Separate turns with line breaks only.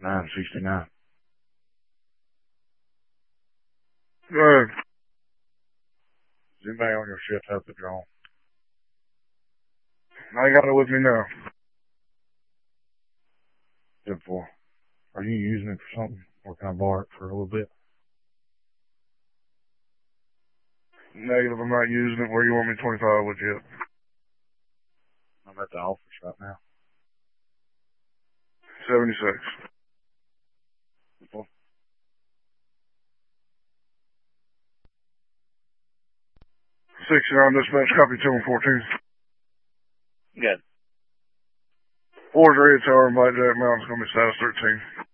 969.
Go ahead.
Is anybody on your shift have the drone?
I got it with me now.
10-4. Are you using it for something? Or can I borrow it for a little bit?
Negative, I'm not using it. Where you want me 25 with you?
I'm at the office right now.
76. 69 dispatch, copy 214.
Good.
4's Red Tower and Blackjack Mountain's gonna be status 13.